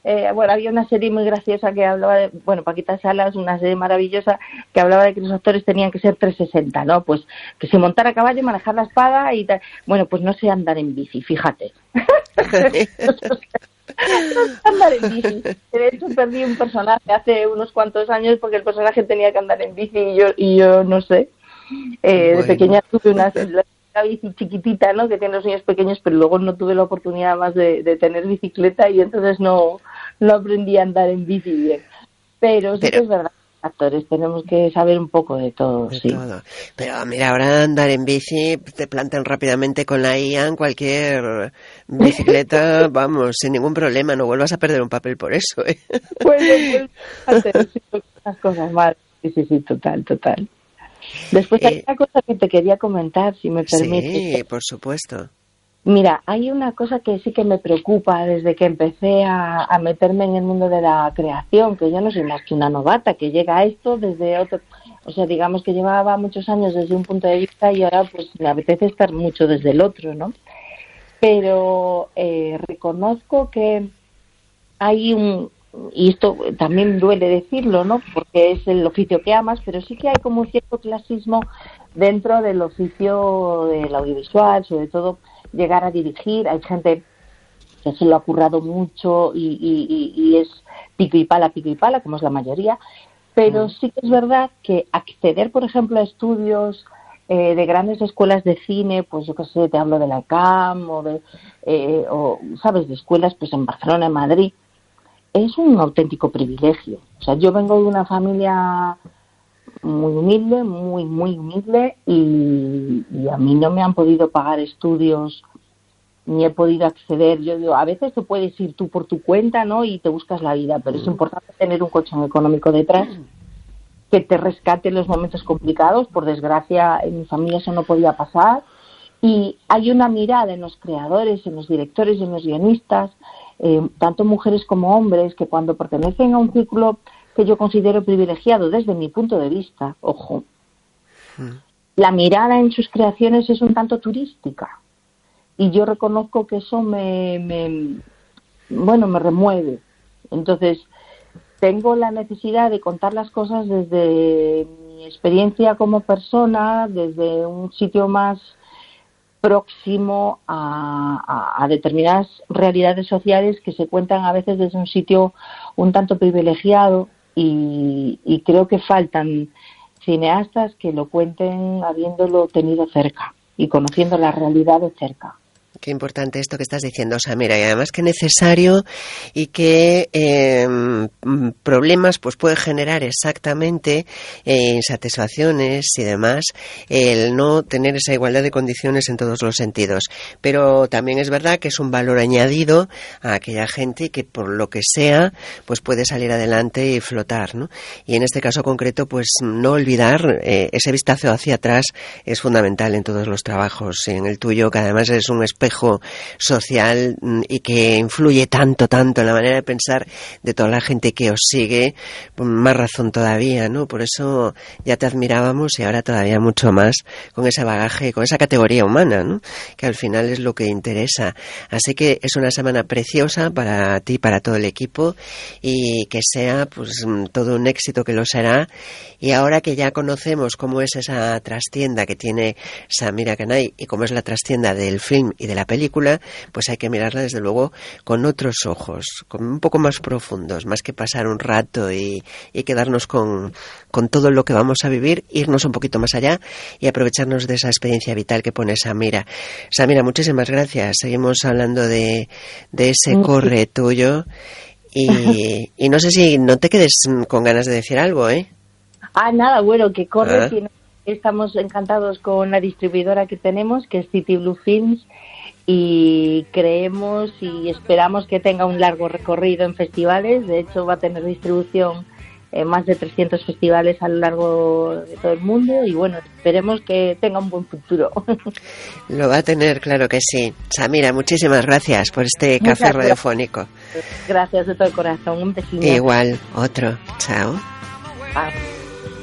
bueno, había una serie muy graciosa que hablaba de, bueno, Paquita Salas, una serie maravillosa que hablaba de que los actores tenían que ser 360, ¿no? Pues que si montar a caballo, manejar la espada y tal. Bueno, pues no sé andar en bici, fíjate. Andar en bici. De hecho, perdí un personaje hace unos cuantos años porque el personaje tenía que andar en bici y yo no sé. Bueno. De pequeña tuve una bici chiquitita, ¿no? Que tiene los niños pequeños, pero luego no tuve la oportunidad más de tener bicicleta y entonces no aprendí a andar en bici bien. Pero sí que es verdad, actores, tenemos que saber un poco de todo, de sí. Todo. Pero mira, ahora andar en bici, te plantan rápidamente con la IA en cualquier bicicleta, vamos, sin ningún problema, no vuelvas a perder un papel por eso, ¿eh? Bueno, hacer unas cosas mal. Sí, total. Después hay una cosa que te quería comentar, si me permites. Sí, por supuesto. Mira, hay una cosa que sí que me preocupa desde que empecé a meterme en el mundo de la creación, que yo no soy más que una novata, que llega a esto desde otro, o sea, digamos que llevaba muchos años desde un punto de vista y ahora pues me apetece estar mucho desde el otro, ¿no? Pero reconozco que hay y esto también duele decirlo, ¿no? Porque es el oficio que amas, pero sí que hay como un cierto clasismo dentro del oficio del audiovisual, sobre todo llegar a dirigir. Hay gente que se lo ha currado mucho y es pico y pala, como es la mayoría, pero sí que es verdad que acceder, por ejemplo, a estudios de grandes escuelas de cine, pues yo qué sé, te hablo de la CAM o sabes, de escuelas pues en Barcelona, en Madrid, es un auténtico privilegio. O sea, yo vengo de una familia muy humilde, muy humilde y a mí no me han podido pagar estudios ni he podido acceder. Yo digo, a veces te puedes ir tú por tu cuenta, ¿no? Y te buscas la vida, pero es importante tener un colchón económico detrás que te rescate en los momentos complicados. Por desgracia, en mi familia eso no podía pasar. Y hay una mirada en los creadores, en los directores y en los guionistas, tanto mujeres como hombres, que cuando pertenecen a un círculo que yo considero privilegiado desde mi punto de vista, ojo, la mirada en sus creaciones es un tanto turística. Y yo reconozco que eso me remueve. Entonces, tengo la necesidad de contar las cosas desde mi experiencia como persona, desde un sitio más próximo a determinadas realidades sociales que se cuentan a veces desde un sitio un tanto privilegiado y creo que faltan cineastas que lo cuenten habiéndolo tenido cerca y conociendo la realidad de cerca. Qué importante esto que estás diciendo, Samira, y además que necesario y que problemas pues puede generar exactamente insatisfacciones y demás el no tener esa igualdad de condiciones en todos los sentidos. Pero también es verdad que es un valor añadido a aquella gente que por lo que sea pues puede salir adelante y flotar, ¿no? Y en este caso concreto pues no olvidar ese vistazo hacia atrás es fundamental en todos los trabajos, en el tuyo que además es un espejo social y que influye tanto en la manera de pensar de toda la gente que os sigue, más razón todavía, ¿no? Por eso ya te admirábamos y ahora todavía mucho más con ese bagaje, con esa categoría humana, ¿no? Que al final es lo que interesa. Así que es una semana preciosa para ti, para todo el equipo y que sea pues todo un éxito, que lo será. Y ahora que ya conocemos cómo es esa trastienda que tiene Samira Canay y cómo es la trastienda del film y de la película, pues hay que mirarla desde luego con otros ojos, con un poco más profundos, más que pasar un rato y quedarnos con todo lo que vamos a vivir, irnos un poquito más allá y aprovecharnos de esa experiencia vital que pone Samira. Samira, muchísimas gracias. Seguimos hablando de ese corre tuyo y no sé si no te quedes con ganas de decir algo, ¿eh? Nada, bueno, que corre. Estamos encantados con la distribuidora que tenemos, que es City Blue Films, y creemos y esperamos que tenga un largo recorrido en festivales. De hecho, va a tener distribución en más de 300 festivales a lo largo de todo el mundo y bueno, esperemos que tenga un buen futuro. Lo va a tener, claro que sí. Samira, muchísimas gracias por este café radiofónico. Gracias de todo corazón, un besito. Igual, otro. Chao. Bye.